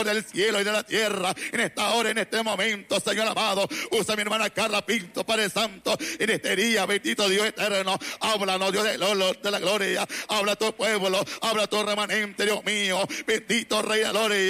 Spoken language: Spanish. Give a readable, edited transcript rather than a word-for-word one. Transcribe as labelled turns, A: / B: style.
A: del cielo y de la tierra, en esta hora, en este momento, Señor amado, usa a mi hermana Carla Pinto, Padre Santo, en este día, bendito Dios eterno, háblanos, Dios de la gloria, habla a tu pueblo, habla a tu remanente, Dios mío, bendito Rey de la gloria.